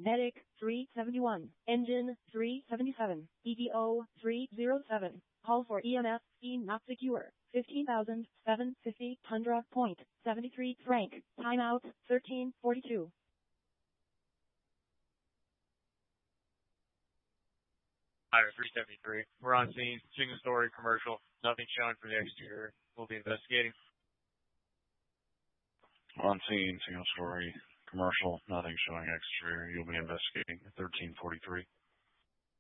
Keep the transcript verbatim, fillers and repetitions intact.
Medic three seventy-one. Engine three seventy-seven. E D O three oh seven. Call for E M S scene not secure. fifteen thousand seven hundred fifty Tundra point seventy-three Frank. Timeout thirteen forty-two. Highway three seventy-three. We're on scene. Single story commercial. Nothing showing from the exterior. We'll be investigating. On scene, single story commercial. Nothing showing exterior. You'll be investigating. thirteen forty-three.